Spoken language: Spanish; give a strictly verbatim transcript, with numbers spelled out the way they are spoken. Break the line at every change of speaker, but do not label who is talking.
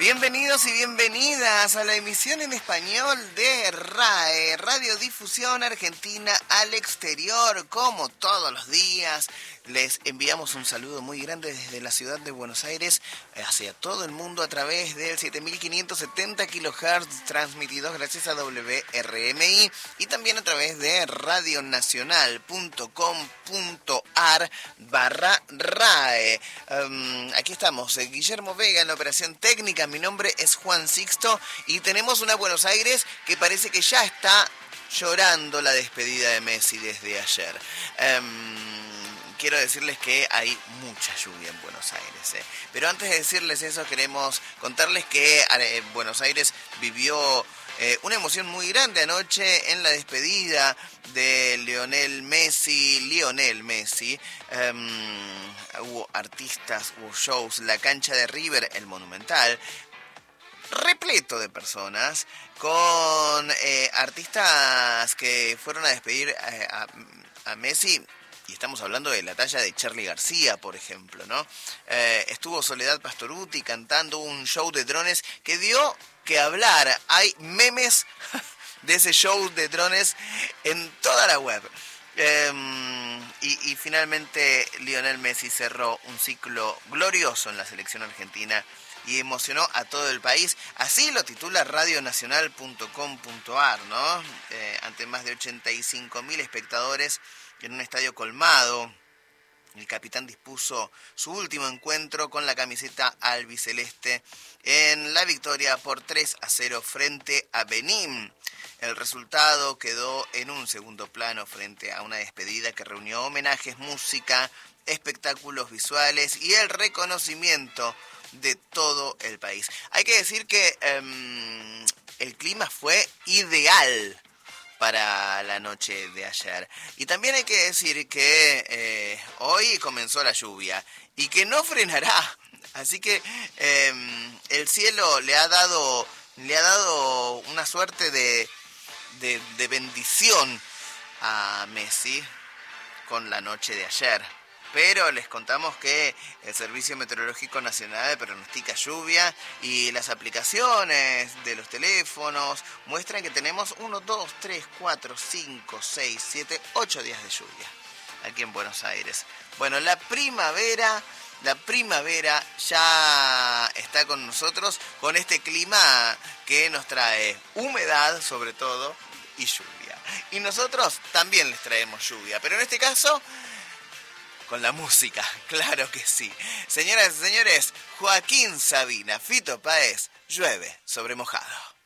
Bienvenidos y bienvenidas a la emisión en español de R A E, Radiodifusión Argentina al Exterior. Como todos los días, les enviamos un saludo muy grande desde la ciudad de Buenos Aires hacia todo el mundo a través del siete mil quinientos setenta kilohertz transmitidos gracias a W R M I y también a través de radionacional.com.ar barra RAE. Um, aquí estamos, eh, Guillermo Vega en la operación técnica. Mi nombre es Juan Sixto y tenemos una Buenos Aires que parece que ya está llorando la despedida de Messi desde ayer. Um, quiero decirles que hay mucha lluvia en Buenos Aires, ¿eh? Pero antes de decirles eso, queremos contarles que eh, Buenos Aires vivió eh, una emoción muy grande anoche en la despedida de Lionel Messi, Lionel Messi. Um, hubo artistas, hubo shows, la cancha de River, el Monumental, repleto de personas, con eh, artistas que fueron a despedir eh, a, a Messi. Y estamos hablando de la talla de Charly García, por ejemplo, ¿no? Eh, estuvo Soledad Pastorutti cantando un show de drones que dio que hablar. Hay memes de ese show de drones en toda la web. Eh, y, y finalmente Lionel Messi cerró un ciclo glorioso en la selección argentina y emocionó a todo el país. Así lo titula radionacional punto com punto ar, ¿no? Eh, ante más de ochenta y cinco mil espectadores en un estadio colmado, el capitán dispuso su último encuentro con la camiseta albiceleste en la victoria por tres a cero frente a Benín. El resultado quedó en un segundo plano frente a una despedida que reunió homenajes, música, espectáculos visuales y el reconocimiento de todo el país. Hay que decir que um, el clima fue ideal para la noche de ayer. Y también hay que decir que eh, hoy comenzó la lluvia y que no frenará. Así que eh, el cielo le ha dado le ha dado una suerte de, de, de bendición a Messi con la noche de ayer. Pero les contamos que el Servicio Meteorológico Nacional pronostica lluvia y las aplicaciones de los teléfonos muestran que tenemos uno, dos, tres, cuatro, cinco, seis, siete, ocho días de lluvia aquí en Buenos Aires. Bueno, la primavera, la primavera ya está con nosotros, con este clima que nos trae humedad sobre todo y lluvia. Y nosotros también les traemos lluvia, pero en este caso con la música, claro que sí. Señoras y señores, Joaquín Sabina, Fito Páez, Llueve sobre mojado.